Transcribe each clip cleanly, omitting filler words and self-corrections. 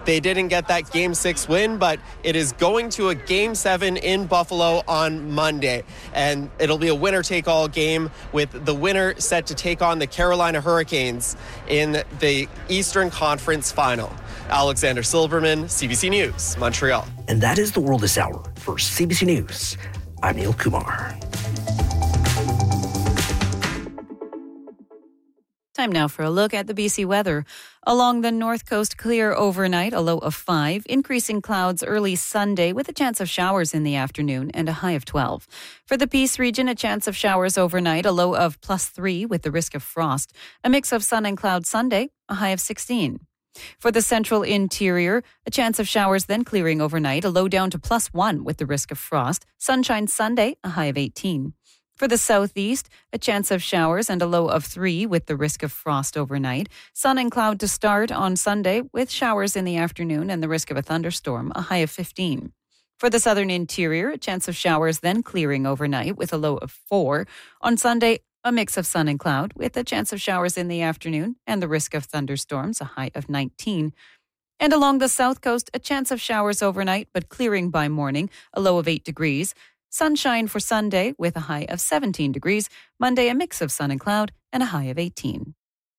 They didn't get that Game 6 win, but it is going to a Game 7 in Buffalo on Monday. And it'll be a winner-take-all game with the winner set to take on the Carolina Hurricanes in the Eastern Conference Final. Alexander Silverman, CBC News, Montreal. And that is the world this hour. For CBC News, I'm Neil Kumar. Time now for a look at the BC weather. Along the north coast, clear overnight, a low of 5. Increasing clouds early Sunday with a chance of showers in the afternoon and a high of 12. For the Peace region, a chance of showers overnight, a low of +3 with the risk of frost. A mix of sun and cloud Sunday, a high of 16. For the central interior, a chance of showers then clearing overnight, a low down to +1 with the risk of frost. Sunshine Sunday, a high of 18. For the southeast, a chance of showers and a low of 3 with the risk of frost overnight. Sun and cloud to start on Sunday with showers in the afternoon and the risk of a thunderstorm, a high of 15. For the southern interior, a chance of showers then clearing overnight with a low of 4. On Sunday, a mix of sun and cloud with a chance of showers in the afternoon and the risk of thunderstorms, a high of 19. And along the south coast, a chance of showers overnight but clearing by morning, a low of 8 degrees. Sunshine for Sunday with a high of 17 degrees. Monday, a mix of sun and cloud and a high of 18.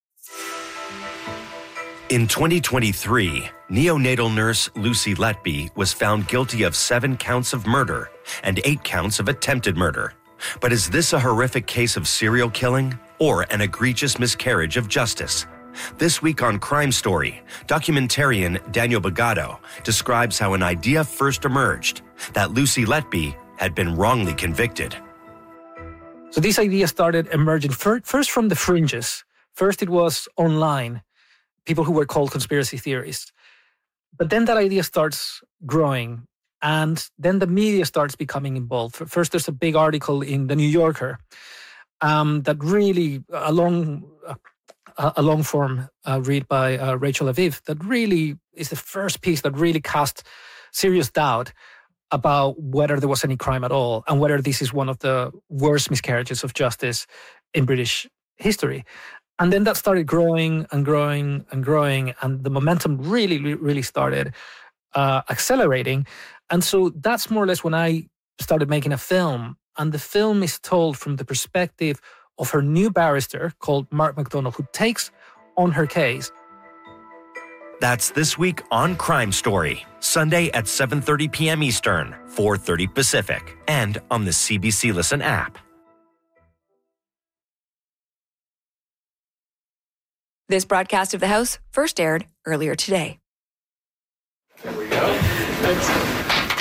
In 2023, neonatal nurse Lucy Letby was found guilty of 7 counts of murder and 8 counts of attempted murder. But is this a horrific case of serial killing or an egregious miscarriage of justice? This week on Crime Story, documentarian Daniel Bogado describes how an idea first emerged, that Lucy Letby had been wrongly convicted. So this idea started emerging first from the fringes. First it was online, people who were called conspiracy theorists. But then that idea starts growing, and then the media starts becoming involved. First there's a big article in The New Yorker that really, a long form read by Rachel Aviv, that really is the first piece that really cast serious doubt about whether there was any crime at all and whether this is one of the worst miscarriages of justice in British history. And then that started growing and growing and growing, and the momentum really started accelerating. And so that's more or less when I started making a film. And the film is told from the perspective of her new barrister called Mark McDonald, who takes on her case. That's this week on Crime Story, Sunday at 7:30 p.m. Eastern, 4:30 Pacific, and on the CBC Listen app. This broadcast of the House first aired earlier today. There we go. Thanks.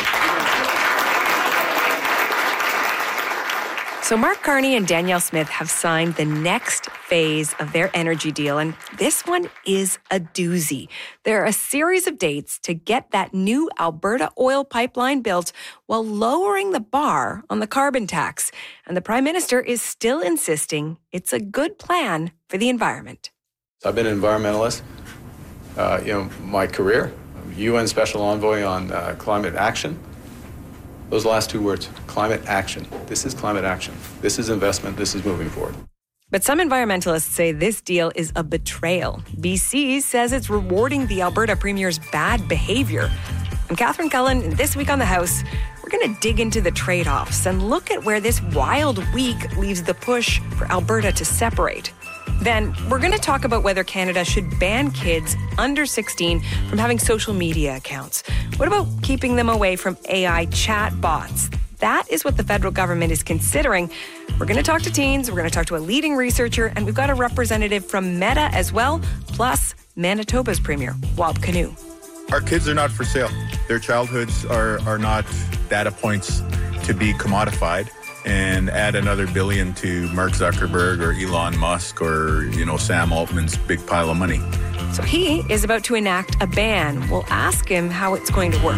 So Mark Carney and Danielle Smith have signed the next phase of their energy deal, and this one is a doozy. There are a series of dates to get that new Alberta oil pipeline built while lowering the bar on the carbon tax. And the Prime Minister is still insisting it's a good plan for the environment. I've been an environmentalist, my career, UN Special Envoy on climate action. Those last 2 words, climate action. This is climate action. This is investment. This is moving forward. But some environmentalists say this deal is a betrayal. BC says it's rewarding the Alberta Premier's bad behavior. I'm Catherine Cullen. This week on the House, we're going to dig into the trade-offs and look at where this wild week leaves the push for Alberta to separate. Then we're going to talk about whether Canada should ban kids under 16 from having social media accounts. What about keeping them away from AI chat bots? That is what the federal government is considering. We're going to talk to teens, we're going to talk to a leading researcher, and we've got a representative from Meta as well, plus Manitoba's Premier, Wald Kanu. Our kids are not for sale. Their childhoods are not data points to be commodified and add another billion to Mark Zuckerberg or Elon Musk or, Sam Altman's big pile of money. So he is about to enact a ban. We'll ask him how it's going to work.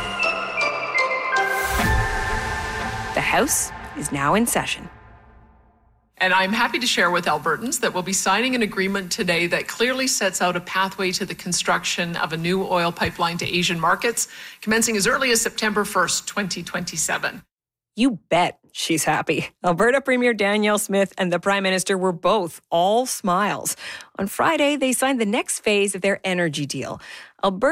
The House is now in session. And I'm happy to share with Albertans that we'll be signing an agreement today that clearly sets out a pathway to the construction of a new oil pipeline to Asian markets, commencing as early as September 1st, 2027. You bet she's happy. Alberta Premier Danielle Smith and the Prime Minister were both all smiles. On Friday, they signed the next phase of their energy deal. Alberta